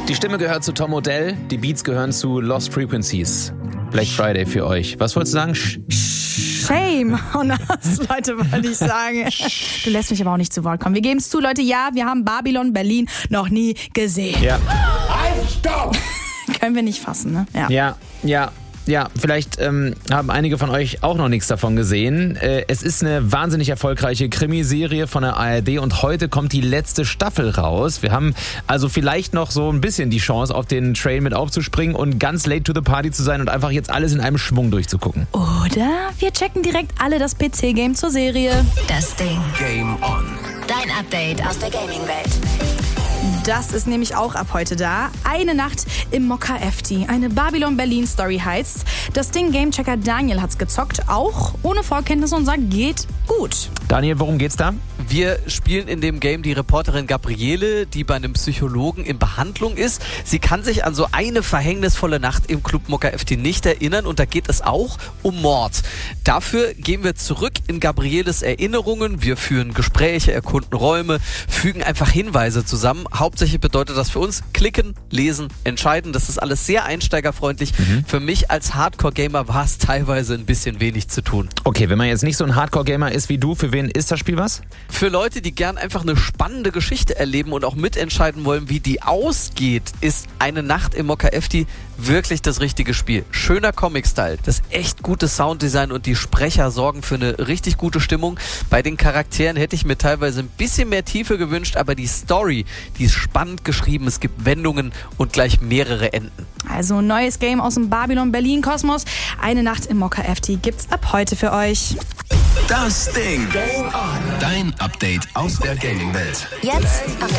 Die Stimme gehört zu Tom Odell, die Beats gehören zu Lost Frequencies. Black Friday für euch. Was wolltest du sagen? Shame on us, Leute, wollte ich sagen. Du lässt mich aber auch nicht zu Wort kommen. Wir geben es zu, Leute, ja, wir haben Babylon Berlin noch nie gesehen. Ja. Stopp! Können wir nicht fassen, ne? Ja, vielleicht haben einige von euch auch noch nichts davon gesehen. Es ist eine wahnsinnig erfolgreiche Krimiserie von der ARD und heute kommt die letzte Staffel raus. Wir haben also vielleicht noch so ein bisschen die Chance, auf den Train mit aufzuspringen und ganz late to the party zu sein und einfach jetzt alles in einem Schwung durchzugucken. Oder wir checken direkt alle das PC-Game zur Serie. Das Ding. Game on. Dein Update aus der Gaming-Welt. Das ist nämlich auch ab heute da. Eine Nacht im Mokka FT. Eine Babylon Berlin Story heißt. Das Ding Gamechecker Daniel hat's gezockt, auch ohne Vorkenntnisse und sagt, geht gut. Daniel, worum geht's da? Wir spielen in dem Game die Reporterin Gabriele, die bei einem Psychologen in Behandlung ist. Sie kann sich an so eine verhängnisvolle Nacht im Club Mokka FT nicht erinnern und da geht es auch um Mord. Dafür gehen wir zurück in Gabrieles Erinnerungen. Wir führen Gespräche, erkunden Räume, fügen einfach Hinweise zusammen. Hauptsächlich bedeutet das für uns klicken, lesen, entscheiden. Das ist alles sehr einsteigerfreundlich. Für mich als Hardcore-Gamer war es teilweise ein bisschen wenig zu tun. Okay, wenn man jetzt nicht so ein Hardcore-Gamer ist wie du, für wen ist das Spiel was? Für Leute, die gern einfach eine spannende Geschichte erleben und auch mitentscheiden wollen, wie die ausgeht, ist Eine Nacht im Mokka FT wirklich das richtige Spiel. Schöner Comic-Style, das echt gute Sounddesign und die Sprecher sorgen für eine richtig gute Stimmung. Bei den Charakteren hätte ich mir teilweise ein bisschen mehr Tiefe gewünscht, aber die Story, die ist spannend geschrieben, es gibt Wendungen und gleich mehrere Enden. Also ein neues Game aus dem Babylon Berlin Kosmos. Eine Nacht im Mokka FT gibt's ab heute für euch. Das Ding. Game on. Dein Update aus der Gaming-Welt. Jetzt auf